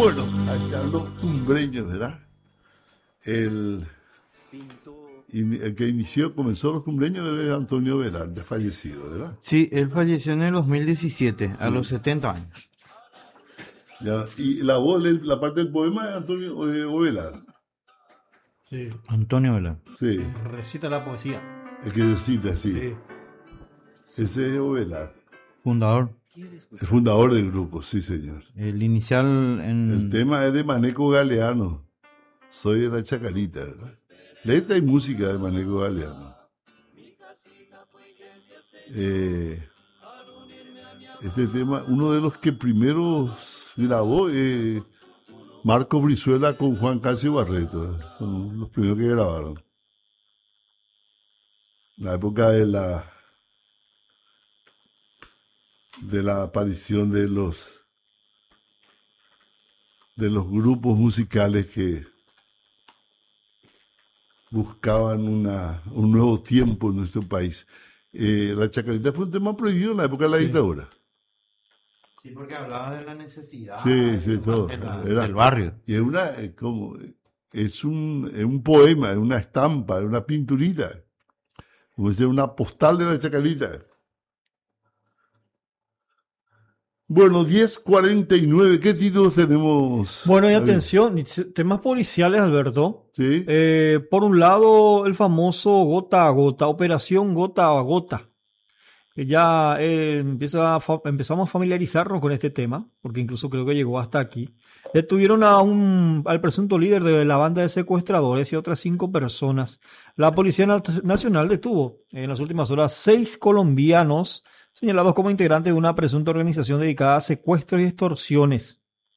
Bueno, ahí están los cumbreños, ¿verdad? El que comenzó los cumpleaños de Antonio Velar, ya fallecido, ¿verdad? Sí, él falleció en el 2017, a los 70 años. Ya, y la voz, la parte del poema de Antonio Velar. Sí. Antonio Velar. Sí, Recita la poesía. el que cita, sí. Sí. Ese es Velar, Fundador. el fundador del grupo, sí, señor. El inicial en... El tema es de Maneco Galeano. Soy de la Chacarita, ¿verdad? Letra y música de Maneco Galeano. Este tema, uno de los que primero grabó, Marco Brizuela con Juan Casio Barreto. Son los primeros que grabaron. La época de la aparición de los grupos musicales que buscaban un nuevo tiempo en nuestro país. La chacarita fue un tema prohibido en la época de la dictadura. Sí, porque hablaba de la necesidad Sí, todo. Del barrio. Y es un poema, es una estampa, es una pinturita, como decir, una postal de la chacarita. Bueno, 10:49, ¿qué títulos tenemos? Bueno, y atención, temas policiales, Alberto. Sí. Por un lado, el famoso gota a gota, operación gota a gota. Que ya empezamos a familiarizarnos con este tema, porque incluso creo que llegó hasta aquí. Detuvieron al presunto líder de la banda de secuestradores y otras 5 personas. La Policía Nacional detuvo en las últimas horas 6 colombianos señalados como integrantes de una presunta organización dedicada a secuestros y extorsiones.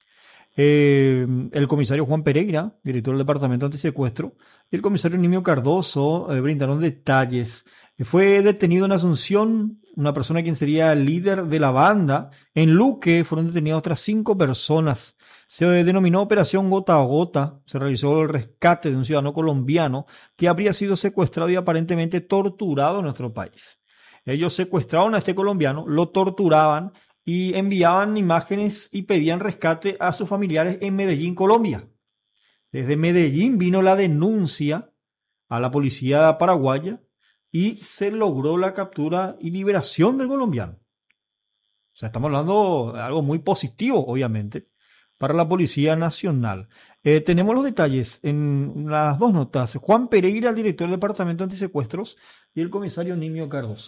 El comisario Juan Pereira, director del Departamento Antisecuestro, y el comisario Nimio Cardoso brindaron detalles. Fue detenido en Asunción una persona quien sería el líder de la banda. En Luque fueron detenidas otras 5 personas. Se denominó Operación Gota a Gota. Se realizó el rescate de un ciudadano colombiano que habría sido secuestrado y aparentemente torturado en nuestro país. Ellos secuestraron a este colombiano, lo torturaban y enviaban imágenes y pedían rescate a sus familiares en Medellín, Colombia. Desde Medellín vino la denuncia a la policía paraguaya y se logró la captura y liberación del colombiano. O sea, estamos hablando de algo muy positivo, obviamente, para la Policía Nacional. Tenemos los detalles en las 2 notas. Juan Pereira, el director del Departamento Antisecuestros, y el comisario Nimio Cardoso.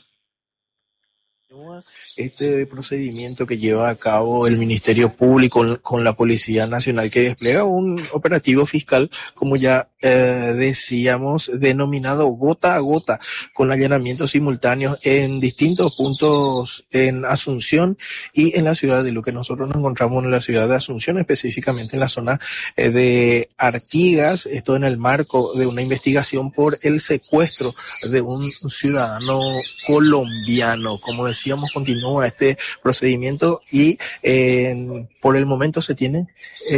Este procedimiento que lleva a cabo el Ministerio Público con la Policía Nacional, que despliega un operativo fiscal, como ya decíamos, denominado gota a gota, con allanamientos simultáneos en distintos puntos en Asunción y en la ciudad de Luque. Nosotros nos encontramos en la ciudad de Asunción, específicamente en la zona de Artigas, esto en el marco de una investigación por el secuestro de un ciudadano colombiano. Como decíamos, continúa este procedimiento y por el momento se tienen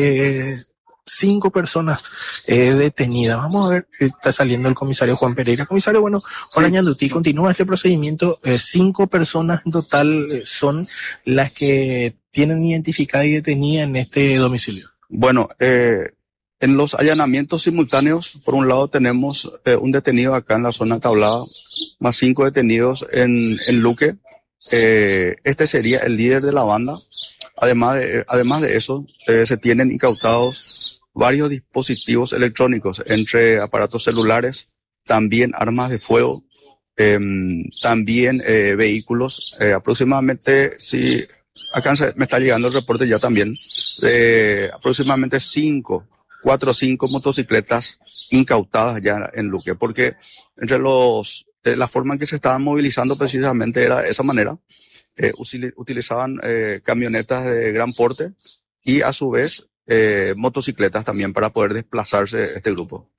5 personas detenidas. Vamos a ver, está saliendo el comisario Juan Pereira. Comisario, bueno, hola Ñandutí, continúa este procedimiento. 5 personas en total son las que tienen identificada y detenida en este domicilio. Bueno, en los allanamientos simultáneos, por un lado tenemos un detenido acá en la zona Tablada, más 5 detenidos en Luque. Este sería el líder de la banda. Además de eso, se tienen incautados varios dispositivos electrónicos, entre aparatos celulares, también armas de fuego, también vehículos. Aproximadamente, si acá me está llegando el reporte ya también, aproximadamente 4 o 5 motocicletas incautadas ya en Luque, porque entre la forma en que se estaban movilizando precisamente era de esa manera. Utilizaban camionetas de gran porte y a su vez motocicletas también para poder desplazarse este grupo.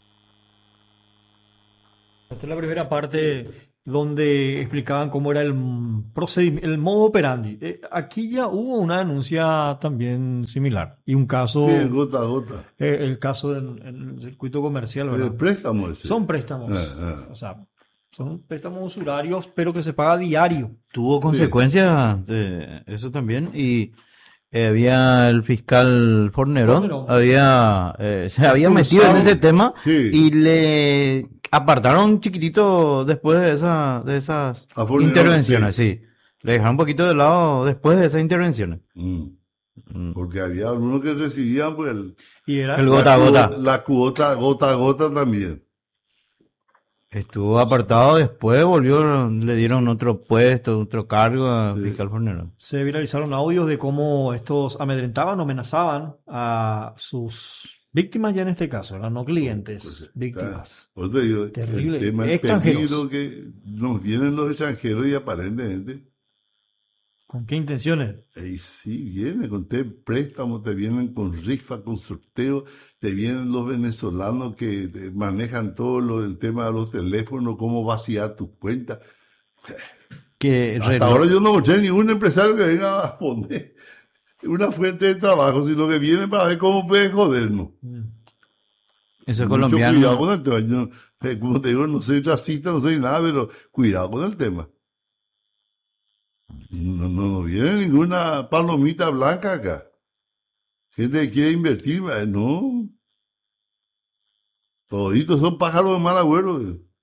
Esta es la primera parte donde explicaban cómo era el procedimiento, el modo operandi. Aquí ya hubo una denuncia también similar y un caso... Sí, gota a gota. El caso en el circuito comercial, ¿verdad? El préstamo ese. Son préstamos. O sea, son préstamos usurarios, pero que se paga diario. Tuvo consecuencias de eso también y Había el fiscal Fornerón, Fornerón. se había metido en ese tema Sí. y le apartaron un chiquitito después de esas A Fornerón, intervenciones, sí. Le dejaron un poquito de lado después de esas intervenciones. Porque había algunos que recibían pues Y era El gota a gota. la cuota gota a gota también. Estuvo apartado, después volvió, le dieron otro puesto, otro cargo a fiscal Fornerón. Se viralizaron audios de cómo estos amedrentaban o amenazaban a sus víctimas, ya en este caso, ¿verdad? No clientes, víctimas. Pues te digo, Terrible. el tema, el Extranjeros. peligro que nos vienen los extranjeros y aparentemente, ¿Con qué intenciones? ahí sí viene, con préstamos, te vienen con rifa, con sorteo, te vienen los venezolanos que manejan todo el tema de los teléfonos, cómo vaciar tus cuentas. Que el Hasta reloj- ahora yo no escuché ningún empresario que venga a poner una fuente de trabajo, sino que viene para ver cómo puede jodernos. Ese Mucho colombiano. cuidado con el tema. Yo, como te digo, no soy racista, no soy nada, pero cuidado con el tema. No viene ninguna palomita blanca acá. Gente que quiere invertir, no. Toditos son pájaros de mal agüero.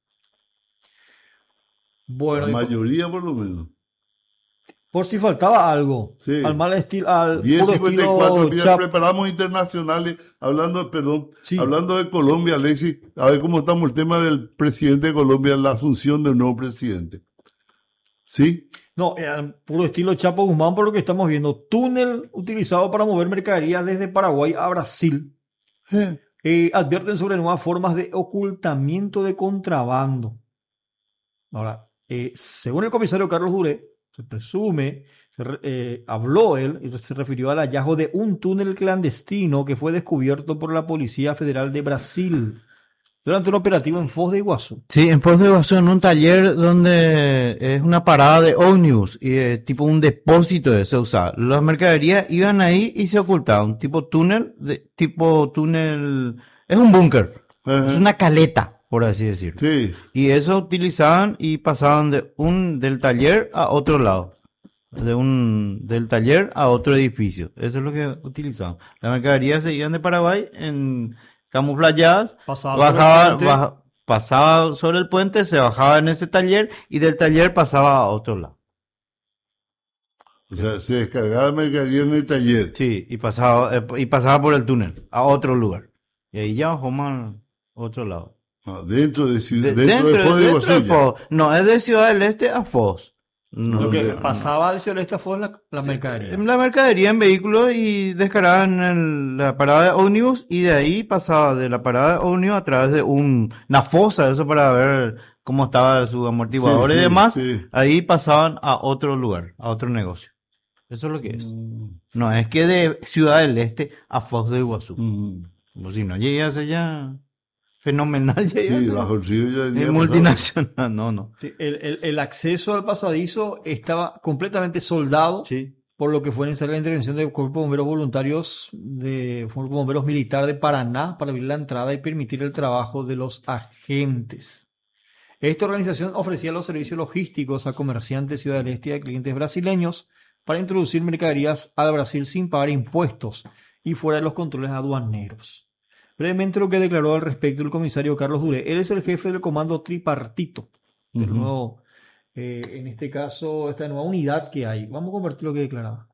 Bueno, La y mayoría por lo menos. por si faltaba algo, Sí. al mal estilo, al puro 10:54, estilo mira, Chap. preparamos internacionales, Sí. hablando de Colombia, Alexis, a ver cómo estamos el tema del presidente de Colombia, la asunción del nuevo presidente. ¿Sí? No, al puro estilo Chapo Guzmán, por lo que estamos viendo. Túnel utilizado para mover mercaderías desde Paraguay a Brasil. Advierten sobre nuevas formas de ocultamiento de contrabando. Ahora, según el comisario Carlos Duré, se presume, habló él y se refirió al hallazgo de un túnel clandestino que fue descubierto por la Policía Federal de Brasil durante un operativo en Foz de Iguazú. Sí, en Foz de Iguazú, en un taller donde es una parada de ómnibus y tipo un depósito se usaba. Las mercaderías iban ahí y se ocultaban. Tipo túnel, es un búnker, Ajá. es una caleta, por así decirlo. Sí. Y eso utilizaban y pasaban del taller a otro lado. Del taller a otro edificio. Eso es lo que utilizaban. Las mercaderías se iban de Paraguay en camuflayadas, pasaba sobre el puente, se bajaba en ese taller y del taller pasaba a otro lado. O sea, se descargaba mercadería en el taller. Sí, y pasaba por el túnel a otro lugar. Y ahí ya bajó más a otro lado. Dentro de Foz de Iguazú de ya. Foz. No, es de Ciudad del Este a Foz. No, Lo que no. pasaba de Ciudad del Este fue la mercadería. la mercadería en vehículos y descargaban en la parada de ómnibus y de ahí pasaba de la parada de ómnibus a través de una fosa, eso para ver cómo estaba su amortiguador Sí, y sí, demás. sí. Ahí pasaban a otro lugar, a otro negocio. Eso es lo que es. No es que de Ciudad del Este a Foz de Iguazú. Pues si no llegas allá, fenomenal llegas. Sí, bajo el río ya venía Es pasando. multinacional, no. Sí, el acceso al pasadizo estaba completamente soldado, Sí. por lo que fue necesaria la intervención del Cuerpo de Bomberos Voluntarios de Cuerpo de Bomberos Militar de Paraná para abrir la entrada y permitir el trabajo de los agentes. Esta organización ofrecía los servicios logísticos a comerciantes de Ciudad del Este y a clientes brasileños para introducir mercaderías al Brasil sin pagar impuestos y fuera de los controles aduaneros. Brevemente lo que declaró al respecto el comisario Carlos Duré. Él es el jefe del comando tripartito, del nuevo, en este caso, esta nueva unidad que hay. Vamos a compartir lo que declaraba.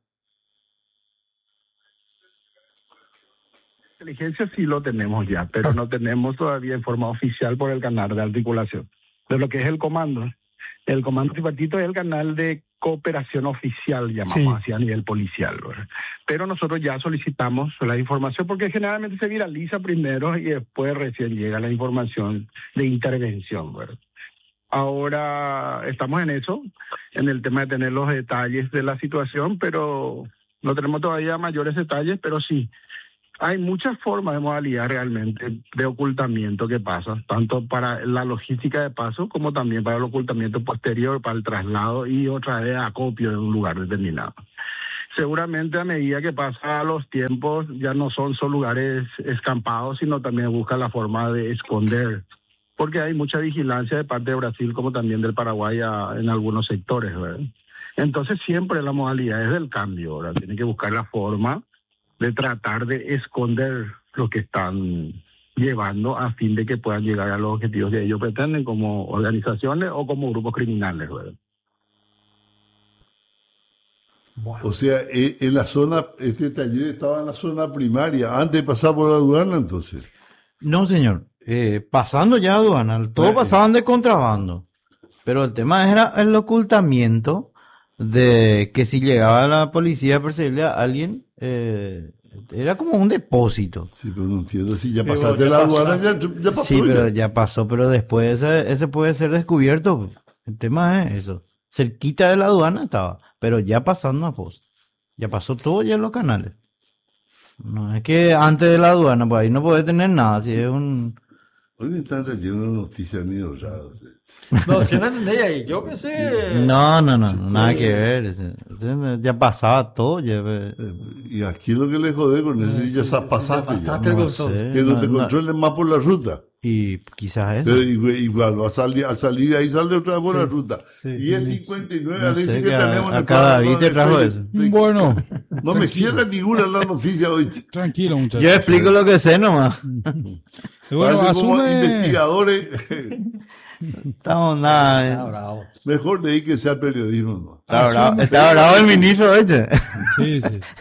Inteligencia sí lo tenemos ya, pero no tenemos todavía en forma oficial por el canal de articulación. De lo que es el comando. El comando tripartito es el canal de cooperación oficial, llamamos así a nivel policial, ¿verdad? Pero nosotros ya solicitamos la información porque generalmente se viraliza primero y después recién llega la información de intervención, ¿verdad? Ahora estamos en eso, en el tema de tener los detalles de la situación, pero no tenemos todavía mayores detalles, pero sí. Hay muchas formas de modalidad realmente de ocultamiento que pasa, tanto para la logística de paso como también para el ocultamiento posterior, para el traslado y otra vez acopio de un lugar determinado. Seguramente a medida que pasan los tiempos ya no son solo lugares escampados, sino también busca la forma de esconder, porque hay mucha vigilancia de parte de Brasil como también del Paraguay en algunos sectores, ¿verdad? Entonces siempre la modalidad es del cambio, ahora tienen que buscar la forma de tratar de esconder lo que están llevando a fin de que puedan llegar a los objetivos que ellos pretenden como organizaciones o como grupos criminales, ¿verdad? O sea, en la zona, este taller estaba en la zona primaria, antes de pasar por la aduana, entonces. No, señor. Pasando ya aduana, todo pasaban de contrabando. Pero el tema era el ocultamiento de que si llegaba la policía a perseguirle a alguien, era como un depósito. Sí, pero no entiendo si ya pasaste la aduana, ya pasó. Sí, pero ya pasó, pero después ese puede ser descubierto. El tema es eso. Cerquita de la aduana estaba, pero ya pasando a Foz. Ya pasó todo ya en los canales. No es que antes de la aduana, pues ahí no puede tener nada. Si es un... Hoy me están trayendo noticias medio raras. No, si no entendéis ahí, yo pensé... No, nada que ver. Ya pasaba todo. Y aquí lo que le jode con eso, ya pasaste. el control. Que no te controlen más por la ruta. Y quizás eso. Pero igual, al salir de ahí sale otra vez por la ruta. Sí. Y es 59, No a veces sé que que tenemos en el cada programa, vez te trajo eso. Bueno, No me cierra ninguna la noticia hoy. tranquilo, muchachos. Yo explico lo que sé nomás. Y bueno, Parece como asume... investigadores. Estamos nada. Está bravo. Mejor de ahí que sea periodismo. ¿No? Está bravo el ministro este. Sí.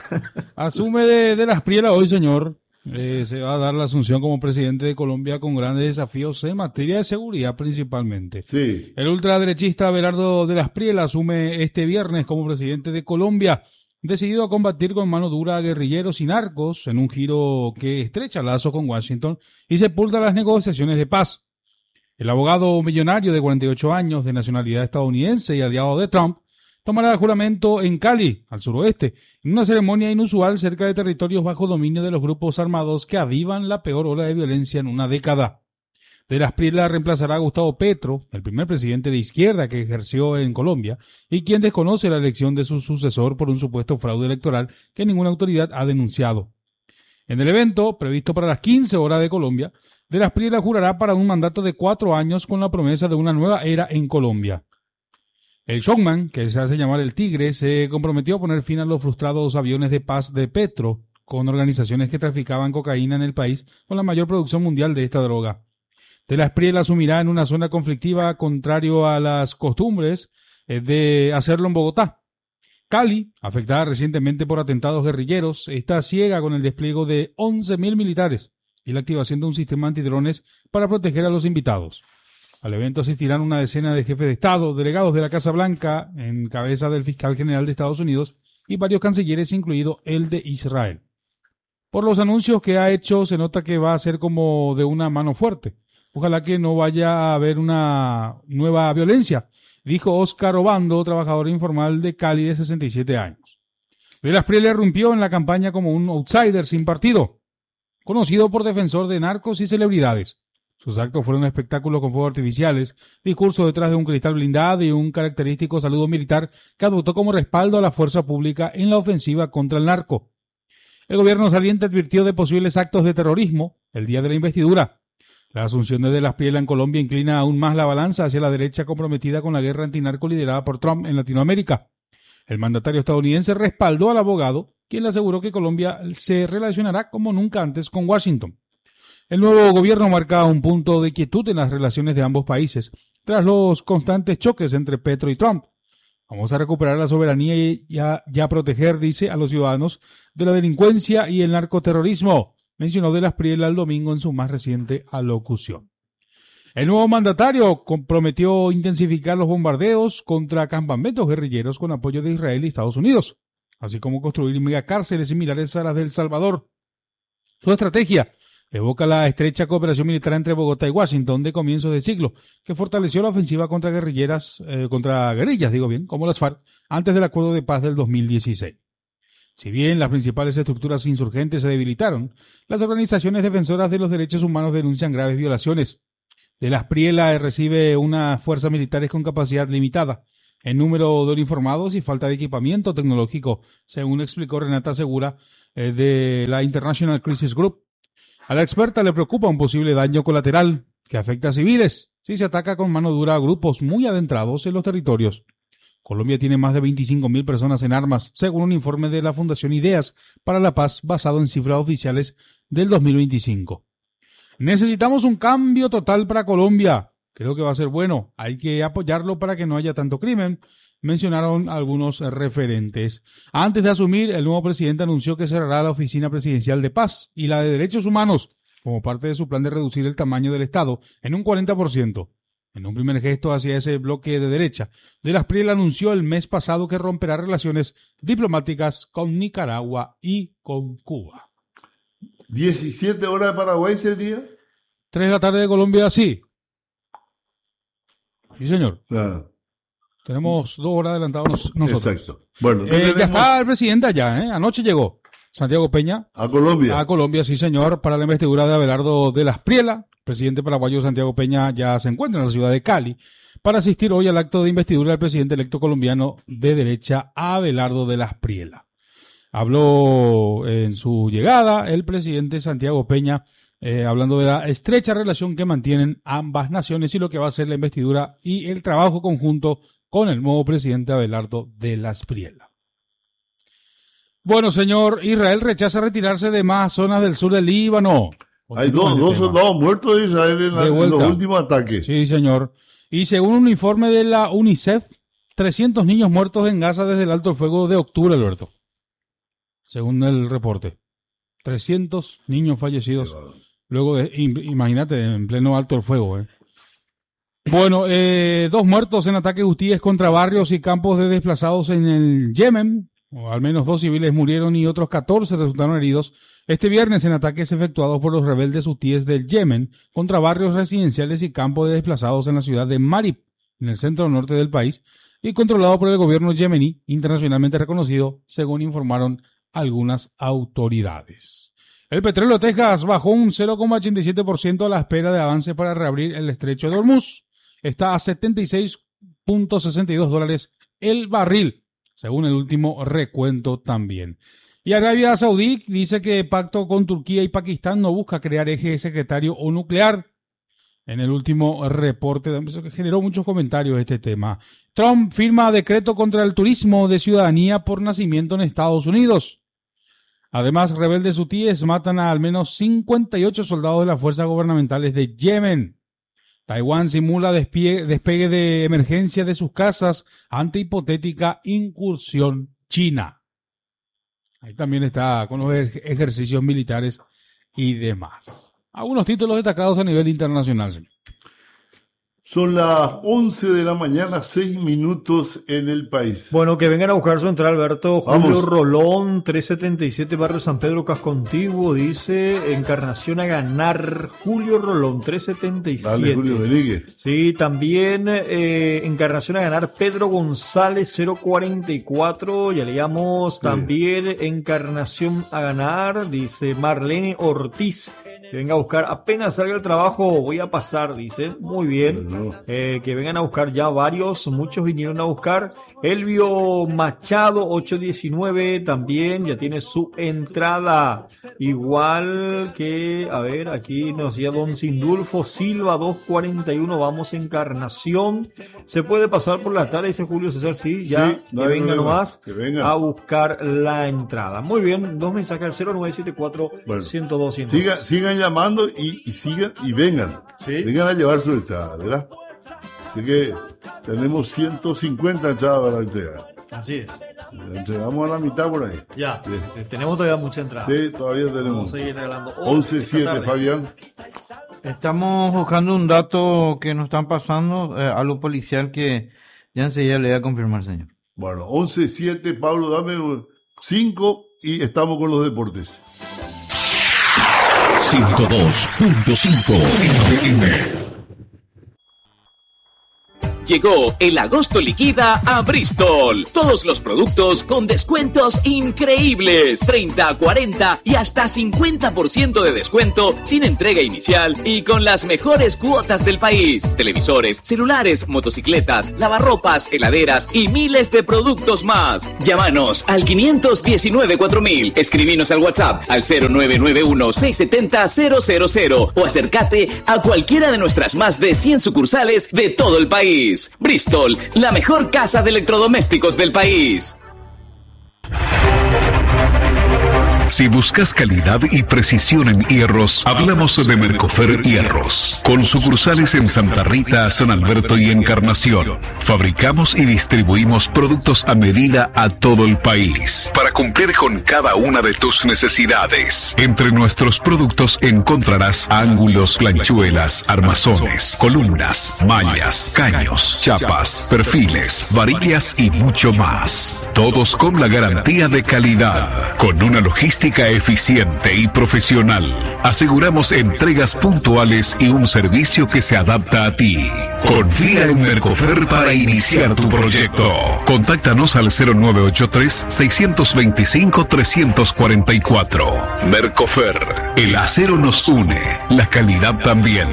Asume de las Prielas hoy, señor. Se va a dar la asunción como presidente de Colombia con grandes desafíos en materia de seguridad principalmente. Sí. El ultraderechista Abelardo de las Prielas asume este viernes como presidente de Colombia, decidido a combatir con mano dura a guerrilleros y narcos en un giro que estrecha lazo con Washington y sepulta las negociaciones de paz. El abogado millonario de 48 años, de nacionalidad estadounidense y aliado de Trump, tomará juramento en Cali, al suroeste, en una ceremonia inusual cerca de territorios bajo dominio de los grupos armados que avivan la peor ola de violencia en una década. De las Prielas reemplazará a Gustavo Petro, el primer presidente de izquierda que ejerció en Colombia, y quien desconoce la elección de su sucesor por un supuesto fraude electoral que ninguna autoridad ha denunciado. En el evento, previsto para las 15 horas de Colombia, De las Prielas jurará para un mandato de 4 años con la promesa de una nueva era en Colombia. El showman, que se hace llamar el Tigre, se comprometió a poner fin a los frustrados aviones de paz de Petro con organizaciones que traficaban cocaína en el país con la mayor producción mundial de esta droga. De las Prielas asumirá en una zona conflictiva contrario a las costumbres de hacerlo en Bogotá. Cali, afectada recientemente por atentados guerrilleros, está ciega con el despliegue de 11.000 militares y la activación de un sistema antidrones para proteger a los invitados. Al evento asistirán una decena de jefes de Estado, delegados de la Casa Blanca, en cabeza del fiscal general de Estados Unidos, y varios cancilleres, incluido el de Israel. Por los anuncios que ha hecho, se nota que va a ser como de una mano fuerte. Ojalá que no vaya a haber una nueva violencia, dijo Oscar Obando, trabajador informal de Cali de 67 años. De las Prielas irrumpió en la campaña como un outsider sin partido, conocido por defensor de narcos y celebridades. Sus actos fueron espectáculos con fuegos artificiales, discurso detrás de un cristal blindado y un característico saludo militar que adoptó como respaldo a la fuerza pública en la ofensiva contra el narco. El gobierno saliente advirtió de posibles actos de terrorismo el día de la investidura. La asunción de las Prielas en Colombia inclina aún más la balanza hacia la derecha comprometida con la guerra antinarco liderada por Trump en Latinoamérica. El mandatario estadounidense respaldó al abogado, quien le aseguró que Colombia se relacionará como nunca antes con Washington. El nuevo gobierno marca un punto de quietud en las relaciones de ambos países, tras los constantes choques entre Petro y Trump. Vamos a recuperar la soberanía y ya proteger, dice, a los ciudadanos de la delincuencia y el narcoterrorismo, mencionó de las Prielas el domingo en su más reciente alocución. El nuevo mandatario comprometió intensificar los bombardeos contra campamentos guerrilleros con apoyo de Israel y Estados Unidos, así como construir megacárceles similares a las de El Salvador. Su estrategia evoca la estrecha cooperación militar entre Bogotá y Washington de comienzos de siglo, que fortaleció la ofensiva contra guerrillas, como las FARC, antes del acuerdo de paz del 2016. Si bien las principales estructuras insurgentes se debilitaron, las organizaciones defensoras de los derechos humanos denuncian graves violaciones. De las Prielas recibe unas fuerzas militares con capacidad limitada, en número de uniformados y falta de equipamiento tecnológico, según explicó Renata Segura de la International Crisis Group. A la experta le preocupa un posible daño colateral que afecta a civiles si se ataca con mano dura a grupos muy adentrados en los territorios. Colombia tiene más de 25.000 personas en armas, según un informe de la Fundación Ideas para la Paz basado en cifras oficiales del 2025. Necesitamos un cambio total para Colombia. Creo que va a ser bueno. Hay que apoyarlo para que no haya tanto crimen, mencionaron algunos referentes. Antes de asumir, el nuevo presidente anunció que cerrará la Oficina Presidencial de Paz y la de Derechos Humanos como parte de su plan de reducir el tamaño del Estado en un 40%. En un primer gesto hacia ese bloque de derecha, De las Priel anunció el mes pasado que romperá relaciones diplomáticas con Nicaragua y con Cuba. 17 horas de Paraguay ese día. 3 de la tarde de Colombia, sí. Sí, señor. Ah, Tenemos 2 horas adelantados nosotros. exacto. Bueno, Ya está el presidente allá, ¿eh? Anoche llegó Santiago Peña. a Colombia. A Colombia, sí, señor, para la investidura de Abelardo de las Priela. El presidente paraguayo Santiago Peña ya se encuentra en la ciudad de Cali para asistir hoy al acto de investidura del presidente electo colombiano de derecha, Abelardo de las Priela. Habló en su llegada el presidente Santiago Peña, hablando de la estrecha relación que mantienen ambas naciones y lo que va a ser la investidura y el trabajo conjunto con el nuevo presidente Abelardo de las Priela. Bueno, señor, Israel rechaza retirarse de más zonas del sur del Líbano. Hay dos soldados muertos de Israel en los últimos ataques. Sí, señor. Y según un informe de la UNICEF, 300 niños muertos en Gaza desde el alto el fuego de octubre, Alberto. Según el reporte. 300 niños fallecidos. Luego de, imagínate, en pleno alto el fuego. Bueno, 2 muertos en ataques hutíes contra barrios y campos de desplazados en el Yemen. O al menos 2 civiles murieron y otros 14 resultaron heridos este viernes en ataques efectuados por los rebeldes hutíes del Yemen contra barrios residenciales y campos de desplazados en la ciudad de Marib, en el centro norte del país, y controlado por el gobierno yemení, internacionalmente reconocido, según informaron algunas autoridades. El petróleo de Texas bajó un 0,87% a la espera de avances para reabrir el estrecho de Hormuz. Está a $76.62 el barril, según el último recuento también. Y Arabia Saudí dice que pacto con Turquía y Pakistán no busca crear eje secretario o nuclear. En el último reporte generó muchos comentarios este tema. Trump firma decreto contra el turismo de ciudadanía por nacimiento en Estados Unidos. Además, rebeldes hutíes matan a al menos 58 soldados de las fuerzas gubernamentales de Yemen. Taiwán simula despegue de emergencia de sus casas ante hipotética incursión china. Ahí también está con los ejercicios militares y demás. Algunos títulos destacados a nivel internacional, señor. Son las 11 de la mañana, 6 minutos en el país. Bueno, que vengan a buscar su entrada, Alberto. Vamos. Julio Rolón, 377, Barrio San Pedro, Cascontiguo, dice Encarnación a ganar. Julio Rolón, 377. Dale, Julio Benítez. Sí, también Encarnación a ganar. Pedro González, 044. Ya leíamos también Encarnación a ganar, dice Marlene Ortiz. Que venga a buscar, apenas salga el trabajo, voy a pasar, dice. Muy bien. Bueno. Que vengan a buscar ya varios, muchos vinieron a buscar. Elvio Machado, 819, también ya tiene su entrada. Igual que, a ver, aquí nos decía Don Sindulfo Silva, 241, vamos Encarnación. Se puede pasar por la tarde, dice Julio César, sí, ya, Sí, no que hay venga problema, nomás que venga. a buscar la entrada. Muy bien, 2 mensajes al 0974 Bueno, 102 sigan llamando y sigan y vengan. Sí. Vengan a llevar su entrada, ¿verdad? Así que tenemos 150 entradas para entregar. Así es. Entregamos a la mitad por ahí. Ya, Sí. tenemos todavía mucha entrada. Sí, todavía tenemos. Vamos a seguir regalando 11-7, Fabián. Estamos buscando un dato que nos están pasando, algo policial que ya enseguida le voy a confirmar, señor. Bueno, 11-7, Pablo, dame 5 y estamos con los deportes. 102.5 FM. Llegó el agosto liquida a Bristol. Todos los productos con descuentos increíbles. 30, 40 y hasta 50% de descuento sin entrega inicial y con las mejores cuotas del país. Televisores, celulares, motocicletas, lavarropas, heladeras y miles de productos más. Llámanos al 519-4000. Escribinos al WhatsApp al 0991-670-000 o acércate a cualquiera de nuestras más de 100 sucursales de todo el país. país. Bristol, la mejor casa de electrodomésticos del país. Si buscas calidad y precisión en hierros, hablamos de Mercofer Hierros. Con sucursales en Santa Rita, San Alberto y Encarnación. Fabricamos y distribuimos productos a medida a todo el país, para cumplir con cada una de tus necesidades. Entre nuestros productos encontrarás ángulos, planchuelas, armazones, columnas, mallas, caños, chapas, perfiles, varillas y mucho más. Todos con la garantía de calidad, con una logística eficiente y profesional. Aseguramos entregas puntuales y un servicio que se adapta a ti. Confía en Mercofer para iniciar tu proyecto. Contáctanos al 0983-625-344. Mercofer, el acero nos une, la calidad también.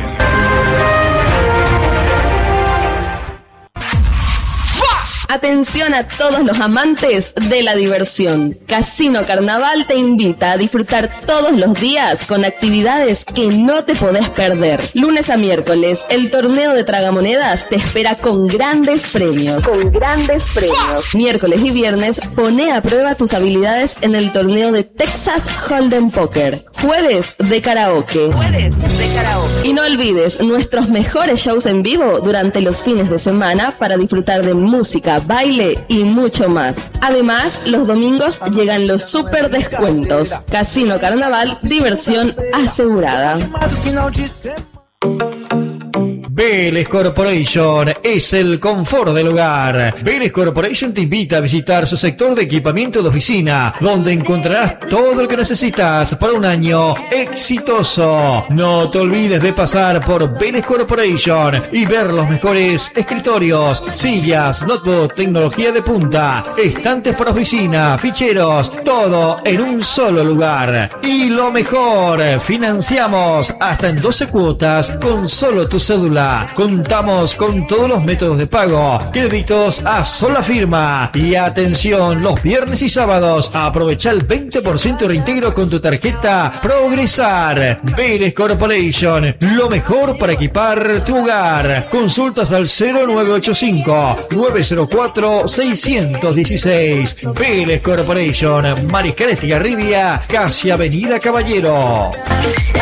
Atención a todos los amantes de la diversión. Casino Carnaval te invita a disfrutar todos los días con actividades que no te podés perder. Lunes a miércoles, el torneo de tragamonedas te espera con grandes premios. Miércoles y viernes, pone a prueba tus habilidades en el torneo de Texas Hold'em Poker. Jueves de karaoke. Y no olvides nuestros mejores shows en vivo durante los fines de semana para disfrutar de música, baile y mucho más. Además, los domingos llegan los super descuentos. Casino Carnaval, diversión asegurada. Vélez Corporation es el confort del hogar. Vélez Corporation te invita a visitar su sector de equipamiento de oficina, donde encontrarás todo lo que necesitas para un año exitoso. No te olvides de pasar por Vélez Corporation y ver los mejores escritorios, sillas, notebook, tecnología de punta, estantes para oficina, ficheros, todo en un solo lugar. Y lo mejor, financiamos hasta en 12 cuotas con solo tu cédula. Contamos con todos los métodos de pago, créditos a sola firma. Y atención, los viernes y sábados aprovecha el 20% de reintegro con tu tarjeta Progresar. Vélez Corporation, lo mejor para equipar tu hogar. Consultas al 0985-904-616. Vélez Corporation, Mariscal Estigarribia, casi Avenida Caballero.